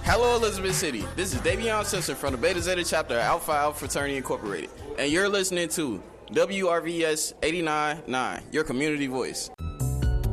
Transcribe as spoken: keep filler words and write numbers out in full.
Hello, Elizabeth City. This is Davion Simpson from the Beta Zeta chapter of Alpha Alpha Fraternity Incorporated, and you're listening to W R V S eighty-nine point nine, your community voice.